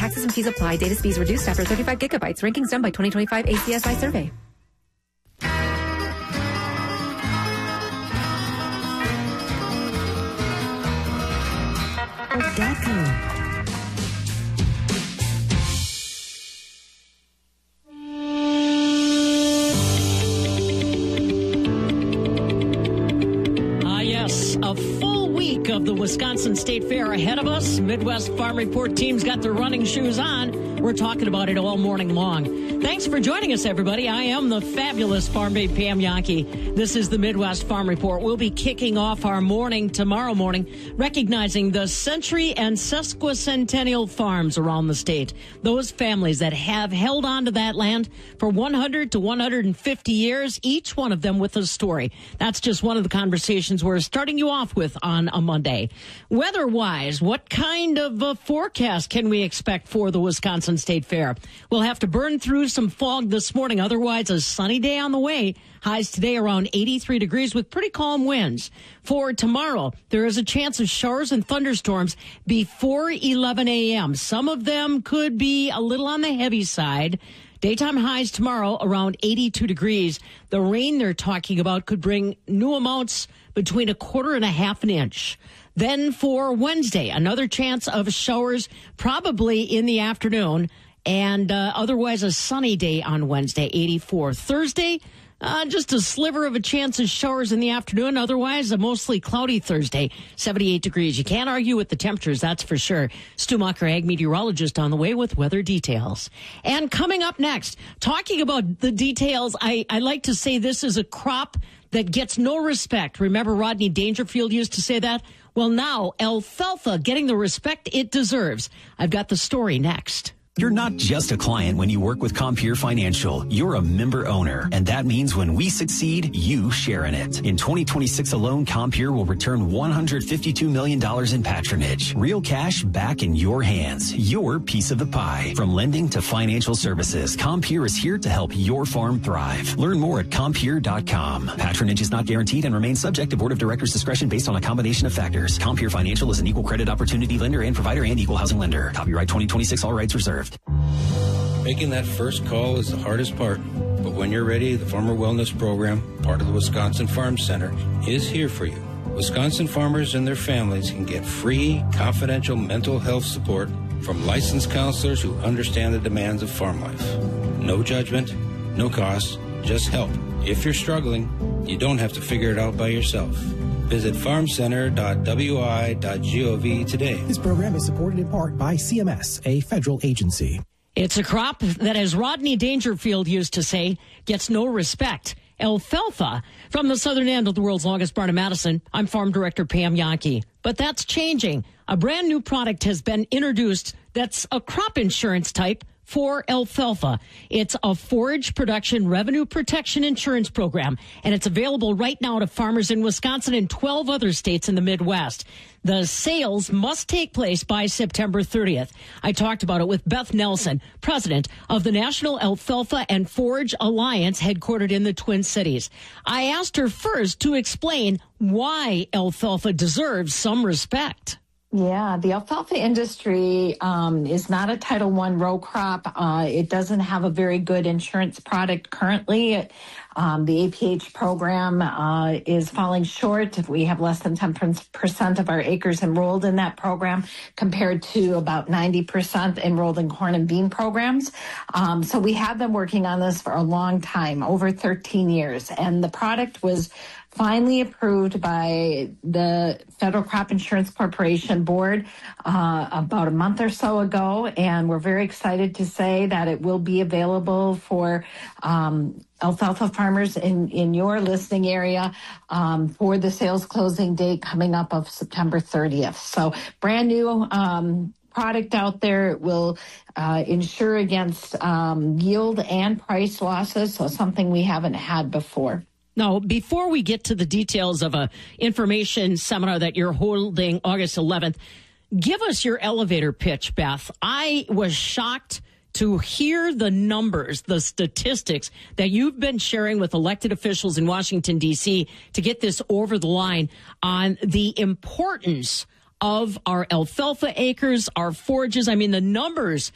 Taxes and fees apply. Data speeds reduced after 35 gigabytes. Rankings done by 2025 ACSI survey. Yes, a full week of the Wisconsin State Fair ahead of us. Midwest Farm Report team's got their running shoes on. We're talking about it all morning long. Thanks for joining us, everybody. I am the fabulous Farm Babe Pam Jahnke. This is the Midwest Farm Report. We'll be kicking off our morning tomorrow morning, recognizing the century and sesquicentennial farms around the state. Those families that have held on to that land for 100 to 150 years, each one of them with a story. That's just one of the conversations we're starting you off with on a Monday. Weather-wise, what kind of a forecast can we expect for the Wisconsin State Fair? We'll have to burn through some fog this morning. Otherwise, a sunny day on the way. Highs today around 83 degrees with pretty calm winds. For tomorrow, there is a chance of showers and thunderstorms before 11 a.m. Some of them could be a little on the heavy side. Daytime highs tomorrow around 82 degrees. The rain they're talking about could bring new amounts between a quarter and a half an inch. Then for Wednesday, another chance of showers probably in the afternoon, and otherwise a sunny day on Wednesday, 84. Thursday, just a sliver of a chance of showers in the afternoon. Otherwise, a mostly cloudy Thursday, 78 degrees. You can't argue with the temperatures, that's for sure. Stu Mucker, ag meteorologist, on the way with weather details. And coming up next, talking about the details, I like to say this is a crop that gets no respect. Remember Rodney Dangerfield used to say that? Well, now alfalfa getting the respect it deserves. I've got the story next. You're not just a client when you work with Compeer Financial. You're a member owner, and that means when we succeed, you share in it. In 2026 alone, Compeer will return $152 million in patronage. Real cash back in your hands. Your piece of the pie. From lending to financial services, Compeer is here to help your farm thrive. Learn more at Compeer.com. Patronage is not guaranteed and remains subject to Board of Directors' discretion based on a combination of factors. Compeer Financial is an equal credit opportunity lender and provider and equal housing lender. Copyright 2026, all rights reserved. Making that first call is the hardest part, but when you're ready, the Farmer Wellness Program, part of the Wisconsin Farm Center, is here for you. Wisconsin farmers and their families can get free, confidential mental health support from licensed counselors who understand the demands of farm life. No judgment, no cost, just help. If you're struggling, you don't have to figure it out by yourself. Visit farmcenter.wi.gov today. This program is supported in part by CMS, a federal agency. It's a crop that, as Rodney Dangerfield used to say, gets no respect. Alfalfa. From the southern end of the world's longest barn in Madison, I'm Farm Director Pam Jahnke. But that's changing. A brand new product has been introduced that's a crop insurance type for alfalfa. It's a forage production revenue protection insurance program, and it's available right now to farmers in Wisconsin and 12 other states in the Midwest. The sales must take place by September 30th. I talked about it with Beth Nelson, president of the National Alfalfa and Forage Alliance, headquartered in the Twin Cities. I asked her first to explain why alfalfa deserves some respect. Yeah, the alfalfa industry is not a Title I row crop. It doesn't have a very good insurance product currently. The APH program is falling short. We have less than 10% of our acres enrolled in that program compared to about 90% enrolled in corn and bean programs. So we have been working on this for a long time, over 13 years. And the product was finally approved by the Federal Crop Insurance Corporation Board about a month or so ago, and we're very excited to say that it will be available for alfalfa farmers in your listening area for the sales closing date coming up of September 30th. So brand new product out there. It will insure against yield and price losses, so something we haven't had before. Now, before we get to the details of a information seminar that you're holding August 11th, give us your elevator pitch, Beth. I was shocked to hear the numbers, the statistics that you've been sharing with elected officials in Washington, D.C. to get this over the line on the importance of our alfalfa acres, our forages. I mean, the numbers